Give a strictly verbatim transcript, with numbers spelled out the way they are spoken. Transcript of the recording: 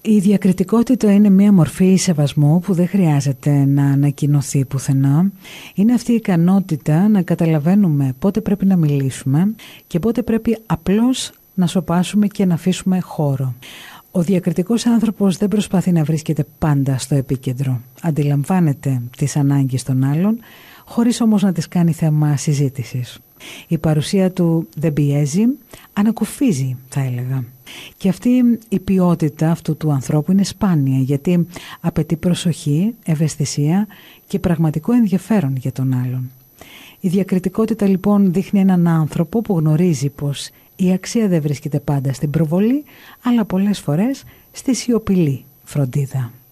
Η διακριτικότητα είναι μια μορφή σεβασμού που δεν χρειάζεται να ανακοινωθεί πουθενά. Είναι αυτή η ικανότητα να καταλαβαίνουμε πότε πρέπει να μιλήσουμε και πότε πρέπει απλώς να σωπάσουμε και να αφήσουμε χώρο. Ο διακριτικός άνθρωπος δεν προσπαθεί να βρίσκεται πάντα στο επίκεντρο. Αντιλαμβάνεται τις ανάγκες των άλλων, χωρίς όμως να τις κάνει θέμα συζήτησης. Η παρουσία του δεν πιέζει, ανακουφίζει θα έλεγα. Και αυτή η ποιότητα αυτού του ανθρώπου είναι σπάνια, γιατί απαιτεί προσοχή, ευαισθησία και πραγματικό ενδιαφέρον για τον άλλον. Η διακριτικότητα λοιπόν δείχνει έναν άνθρωπο που γνωρίζει πως η αξία δεν βρίσκεται πάντα στην προβολή, αλλά πολλές φορές στη σιωπηλή φροντίδα.